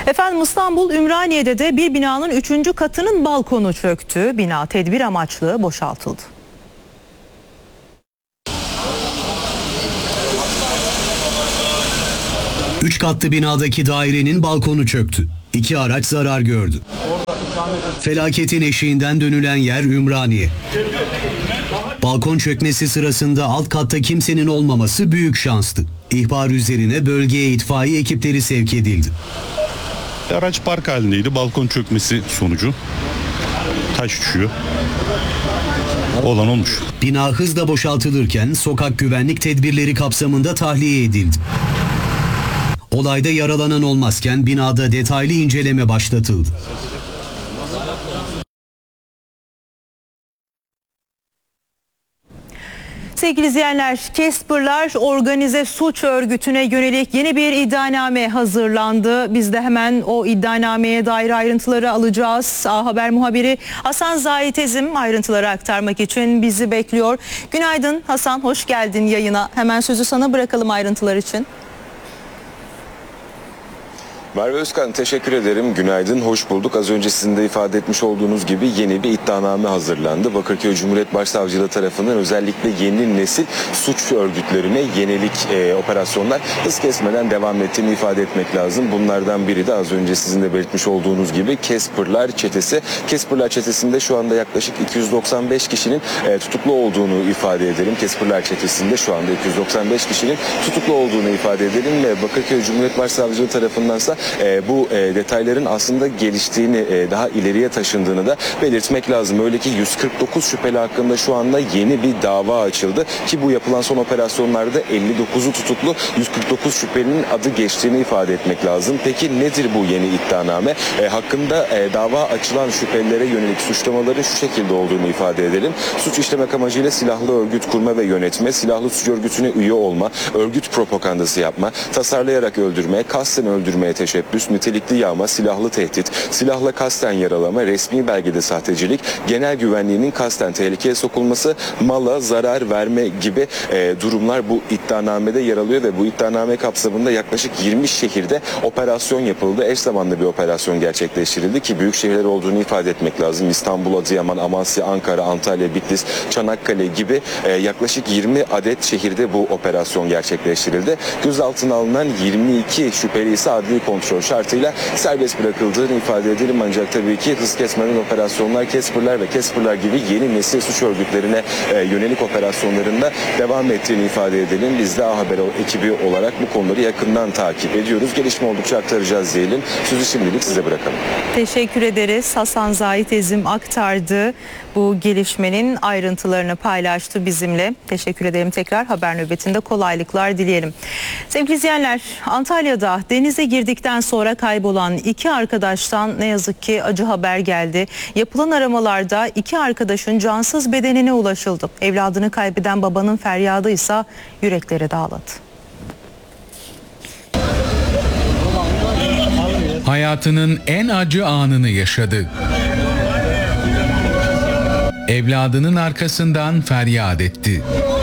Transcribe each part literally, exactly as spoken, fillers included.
Efendim İstanbul Ümraniye'de de bir binanın üçüncü katının balkonu çöktü. Bina tedbir amaçlı boşaltıldı. Üç katlı binadaki dairenin balkonu çöktü. İki araç zarar gördü. Felaketin eşiğinden dönülen yer Ümraniye. Balkon çökmesi sırasında alt katta kimsenin olmaması büyük şanstı. İhbar üzerine bölgeye itfaiye ekipleri sevk edildi. Araç park halindeydi. Balkon çökmesi sonucu taş düşüyor. Olan olmuş. Bina hızla boşaltılırken sokak güvenlik tedbirleri kapsamında tahliye edildi. Olayda yaralanan olmazken binada detaylı inceleme başlatıldı. Sevgili izleyenler, Casper'lar organize suç örgütüne yönelik yeni bir iddianame hazırlandı. Biz de hemen o iddianameye dair ayrıntıları alacağız. A Haber muhabiri Hasan Zahit Ezim ayrıntıları aktarmak için bizi bekliyor. Günaydın Hasan, hoş geldin yayına. Hemen sözü sana bırakalım ayrıntılar için. Merve Özkan, teşekkür ederim. Günaydın, hoş bulduk. Az önce sizin de ifade etmiş olduğunuz gibi yeni bir iddianame hazırlandı. Bakırköy Cumhuriyet Başsavcılığı tarafından özellikle yeni nesil suç örgütlerine yönelik e, operasyonlar hız kesmeden devam ettiğini ifade etmek lazım. Bunlardan biri de az önce sizin de belirtmiş olduğunuz gibi Casper'lar çetesi. Casper'lar çetesinde şu anda yaklaşık iki yüz doksan beş kişinin e, tutuklu olduğunu ifade edelim. Casper'lar çetesinde şu anda iki yüz doksan beş kişinin tutuklu olduğunu ifade edelim ve Bakırköy Cumhuriyet Başsavcılığı tarafındansa E, bu e, detayların aslında geliştiğini, e, daha ileriye taşındığını da belirtmek lazım. Öyle ki yüz kırk dokuz şüpheli hakkında şu anda yeni bir dava açıldı ki bu yapılan son operasyonlarda elli dokuzu tutuklu, yüz kırk dokuz şüphelinin adı geçtiğini ifade etmek lazım. Peki nedir bu yeni iddianame? E, hakkında e, dava açılan şüphelilere yönelik suçlamaların şu şekilde olduğunu ifade edelim. Suç işlemek amacıyla silahlı örgüt kurma ve yönetme, silahlı suç örgütüne üye olma, örgüt propagandası yapma, tasarlayarak öldürme, kasten öldürmeye teşebbüs, nitelikli yağma, silahlı tehdit, silahla kasten yaralama, resmi belgede sahtecilik, genel güvenliğinin kasten tehlikeye sokulması, mala zarar verme gibi e, durumlar bu iddianamede yer alıyor ve bu iddianame kapsamında yaklaşık yirmi şehirde operasyon yapıldı. Eş zamanlı bir operasyon gerçekleştirildi ki büyük şehirler olduğunu ifade etmek lazım. İstanbul, Adıyaman, Amasya, Ankara, Antalya, Bitlis, Çanakkale gibi e, yaklaşık yirmi adet şehirde bu operasyon gerçekleştirildi. Gözaltına alınan yirmi iki şüpheli ise adli kontrol şartıyla serbest bırakıldığını ifade edelim. Ancak tabii ki hız kesmeden operasyonlar, Casper'lar ve Casper'lar gibi yeni nesil suç örgütlerine e, yönelik operasyonlarında devam ettiğini ifade edelim. Biz de A Haber ekibi olarak bu konuları yakından takip ediyoruz. Gelişme oldukça aktaracağız diyelim. Sözü şimdilik size bırakalım. Teşekkür ederiz. Hasan Zahit Ezim aktardı. Bu gelişmenin ayrıntılarını paylaştı bizimle. Teşekkür ederim tekrar. Haber nöbetinde kolaylıklar dileyelim. Sevgili izleyenler, Antalya'da denize girdikten sonra kaybolan iki arkadaştan ne yazık ki acı haber geldi. Yapılan aramalarda iki arkadaşın cansız bedenine ulaşıldı. Evladını kaybeden babanın feryadı ise yürekleri dağladı. Hayatının en acı anını yaşadı. Evladının arkasından feryat etti.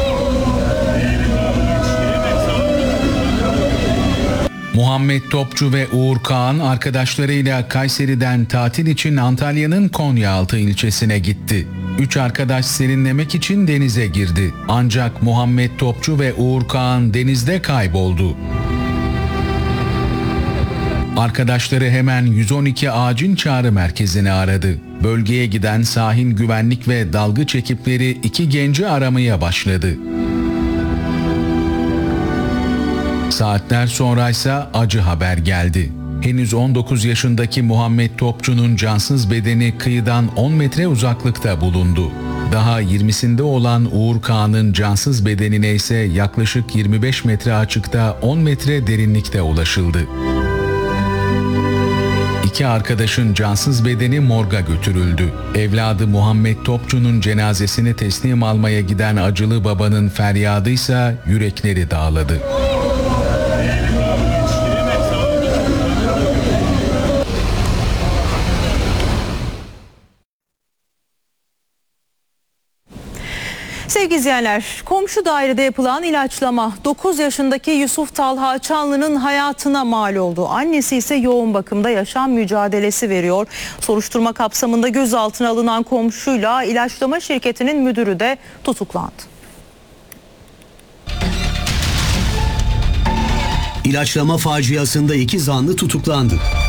Muhammed Topçu ve Uğur Kağan arkadaşlarıyla Kayseri'den tatil için Antalya'nın Konyaaltı ilçesine gitti. Üç arkadaş serinlemek için denize girdi. Ancak Muhammed Topçu ve Uğur Kağan denizde kayboldu. Arkadaşları hemen yüz on iki acil çağrı merkezini aradı. Bölgeye giden sahil güvenlik ve dalgıç ekipleri iki genci aramaya başladı. Saatler sonraysa acı haber geldi. Henüz on dokuz yaşındaki Muhammed Topçu'nun cansız bedeni kıyıdan on metre uzaklıkta bulundu. Daha yirmisinde olan Uğur Kağan'ın cansız bedenine ise yaklaşık yirmi beş metre açıkta on metre derinlikte ulaşıldı. İki arkadaşın cansız bedeni morga götürüldü. Evladı Muhammed Topçu'nun cenazesini teslim almaya giden acılı babanın feryadıysa yürekleri dağladı. Sevgili Sevgili izleyenler, komşu dairede yapılan ilaçlama dokuz yaşındaki Yusuf Talha Çanlı'nın hayatına mal oldu. Annesi ise yoğun bakımda yaşam mücadelesi veriyor. Soruşturma kapsamında gözaltına alınan komşuyla ilaçlama şirketinin müdürü de tutuklandı. İlaçlama faciasında iki zanlı tutuklandı.